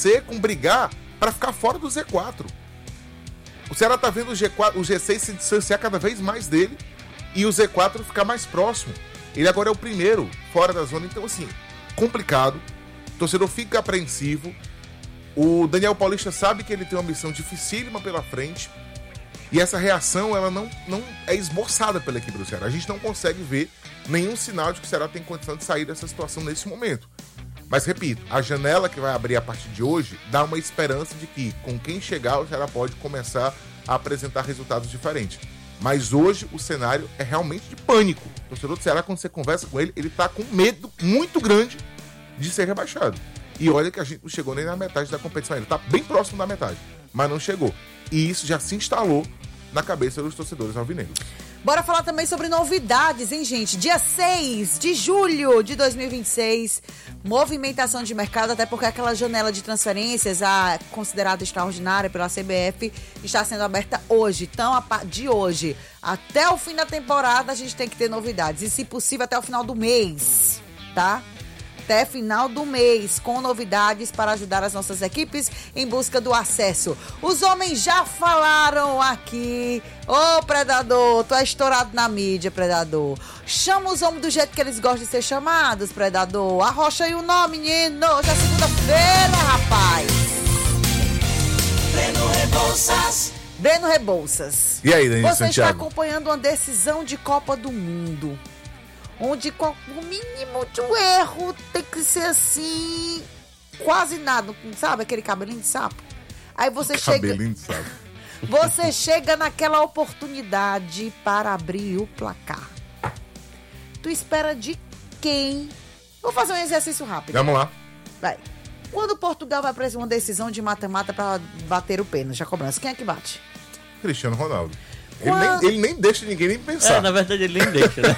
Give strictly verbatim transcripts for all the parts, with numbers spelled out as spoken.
torcer, com brigar para ficar fora do Z quatro. O Ceará tá vendo o G quatro, o G seis se distanciar cada vez mais dele e o Z quatro ficar mais próximo. Ele agora é o primeiro fora da zona, então assim, complicado. O torcedor fica apreensivo. O Daniel Paulista sabe que ele tem uma missão dificílima pela frente e essa reação ela não, não é esboçada pela equipe do Ceará. A gente não consegue ver nenhum sinal de que o Ceará tem condição de sair dessa situação nesse momento. Mas, repito, a janela que vai abrir a partir de hoje dá uma esperança de que, com quem chegar, o Ceará pode começar a apresentar resultados diferentes. Mas hoje o cenário é realmente de pânico. O torcedor do Ceará, quando você conversa com ele, ele tá com medo muito grande de ser rebaixado. E olha que a gente não chegou nem na metade da competição. Ele tá bem próximo da metade, mas não chegou. E isso já se instalou na cabeça dos torcedores alvinegros. Bora falar também sobre novidades, hein, gente? Dia seis de julho de dois mil e vinte e seis, movimentação de mercado, até porque aquela janela de transferências, a considerada extraordinária pela C B F, está sendo aberta hoje. Então, a par- de hoje até o fim da temporada, a gente tem que ter novidades. E, se possível, até o final do mês, tá? Até final do mês, com novidades para ajudar as nossas equipes em busca do acesso. Os homens já falaram aqui. Ô, Predador, tu é estourado na mídia, Predador. Chama os homens do jeito que eles gostam de ser chamados, Predador. Arrocha aí o nome, menino. Hoje é segunda-feira, rapaz. Breno Rebouças. Breno Rebouças. E aí, Denis Você Santiago? está acompanhando uma decisão de Copa do Mundo, onde o mínimo de um erro tem que ser assim, quase nada, sabe? Aquele cabelinho de sapo. Aí você Cabelinho chega... de sapo. Você chega naquela oportunidade para abrir o placar. Tu espera de quem? Vou fazer um exercício rápido. Vamos lá. Vai. Quando Portugal vai para uma decisão de mata-mata para bater o pênalti, a cobrança, quem é que bate? Cristiano Ronaldo. Ele Quando... nem, ele nem deixa ninguém nem pensar. É, na verdade ele nem deixa, né?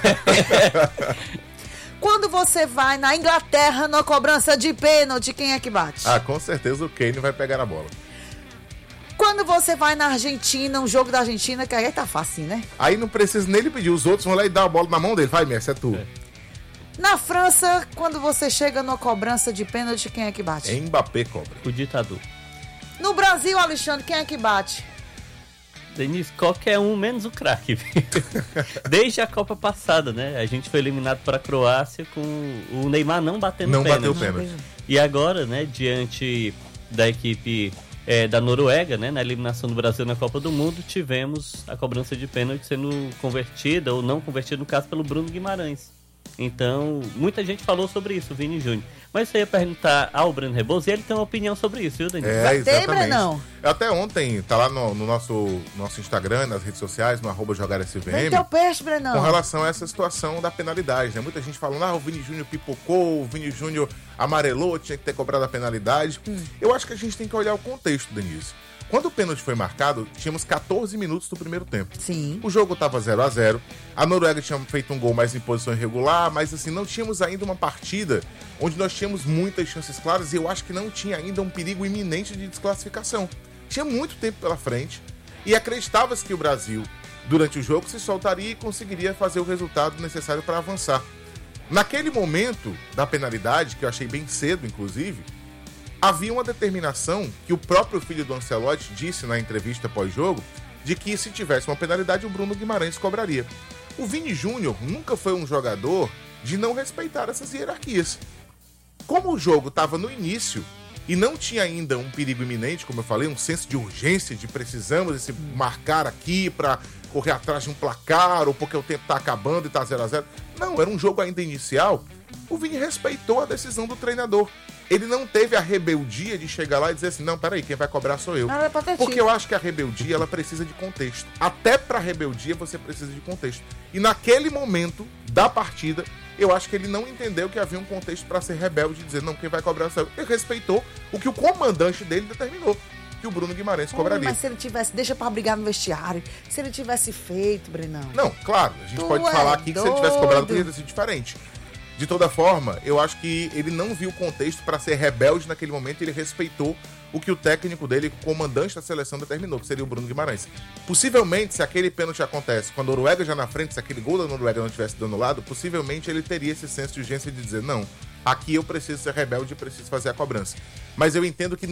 Quando você vai na Inglaterra na cobrança de pênalti, quem é que bate? Ah, com certeza o Kane vai pegar na bola. Quando você vai na Argentina, um jogo da Argentina, que aí tá fácil, né? Aí não precisa nem ele pedir, os outros vão lá e dar a bola na mão dele. Vai, Messi, é tu. É. Na França, quando você chega numa cobrança de pênalti, quem é que bate? É Mbappé cobra. O ditador. No Brasil, Alexandre, quem é que bate? Denise, qualquer um, menos o craque. Desde a Copa passada, né? A gente foi eliminado para a Croácia com o Neymar não batendo Não pênalti. bateu pênalti. E agora, né, diante da equipe é, da Noruega, né, na eliminação do Brasil na Copa do Mundo, tivemos a cobrança de pênalti sendo convertida ou não convertida, no caso, pelo Bruno Guimarães. Então, muita gente falou sobre isso, o Vini Júnior. Mas você ia perguntar ao Breno Rebouças e ele tem uma opinião sobre isso, viu, Danilo? É, Vai ter, exatamente. Brenão? Até ontem, tá lá no, no nosso, nosso Instagram, nas redes sociais, no arroba jogar S V Vem M, teu peixe, com Brenão. relação a essa situação da penalidade, né? Muita gente falando, ah, o Vini Júnior pipocou, o Vini Júnior amarelou, tinha que ter cobrado a penalidade. Hum. Eu acho que a gente tem que olhar o contexto, Denise. Quando o pênalti foi marcado, tínhamos catorze minutos do primeiro tempo. Sim. O jogo estava zero a zero. A Noruega tinha feito um gol mais em posição irregular, mas assim, não tínhamos ainda uma partida onde nós tínhamos muitas chances claras e eu acho que não tinha ainda um perigo iminente de desclassificação. Tinha muito tempo pela frente e acreditava-se que o Brasil, durante o jogo, se soltaria e conseguiria fazer o resultado necessário para avançar. Naquele momento da penalidade, que eu achei bem cedo, inclusive, havia uma determinação que o próprio filho do Ancelotti disse na entrevista pós-jogo, de que se tivesse uma penalidade, o Bruno Guimarães cobraria. O Vini Júnior nunca foi um jogador de não respeitar essas hierarquias. Como o jogo estava no início e não tinha ainda um perigo iminente, como eu falei, um senso de urgência, de precisamos esse marcar aqui para correr atrás de um placar, ou porque o tempo está acabando e está zero a zero. Não, era um jogo ainda inicial. O Vini respeitou a decisão do treinador. Ele não teve a rebeldia de chegar lá e dizer assim, não, peraí, quem vai cobrar sou eu. Nada pra Porque eu acho que a rebeldia, ela precisa de contexto. Até pra rebeldia, você precisa de contexto. E naquele momento da partida, eu acho que ele não entendeu que havia um contexto pra ser rebelde e dizer, não, quem vai cobrar sou eu. Ele respeitou o que o comandante dele determinou, que o Bruno Guimarães cobraria. Mas se ele tivesse, deixa pra brigar no vestiário, se ele tivesse feito, Brenão. Não, claro, a gente Tu pode é falar aqui que se ele tivesse cobrado, doido. poderia ter sido diferente. De toda forma, eu acho que ele não viu o contexto para ser rebelde naquele momento, ele respeitou o que o técnico dele, o comandante da seleção, determinou, que seria o Bruno Guimarães. Possivelmente, se aquele pênalti acontece com a Noruega já na frente, se aquele gol da Noruega não tivesse dando lado, possivelmente ele teria esse senso de urgência de dizer, não, aqui eu preciso ser rebelde e preciso fazer a cobrança. Mas eu entendo que